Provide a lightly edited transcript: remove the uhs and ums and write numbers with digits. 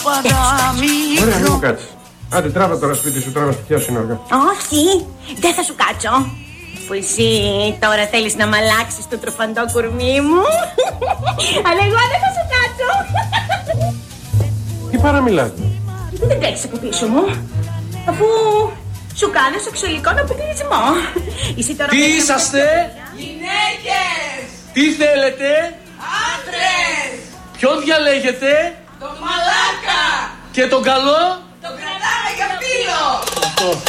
παραμικρό. Ωραία, μην μου κάτσεις. Άντε, τράβα τώρα σπίτι σου, τράβα σπιτιά σου, Νόργα. Όχι, δεν θα σου κάτσω. Που εσύ τώρα θέλεις να μ' αλλάξεις το τροφαντό κορμί μου. Αλλά εγώ δεν θα σου κάτσω. Τι παραμιλάς? Γιατί δεν τρέχεις από πίσω μου, αφού σου κάνω σεξουαλικό αποκλεισμό. Εσύ τώρα... Τι είσαστε? Γυναίκες! Τι θέλετε? Άντρες! Ποιον διαλέγετε? Το μαλάκα! Και τον καλό? Το κρατάμε για φίλο!